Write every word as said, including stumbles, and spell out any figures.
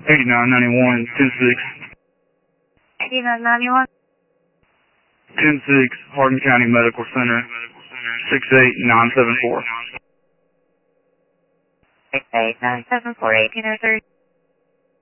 eighty-nine ninety-one, ten six. eighty-nine ninety-one. ten six, Hardin County Medical Center, six eight nine seven four. six eight nine seven four, eighteen oh three.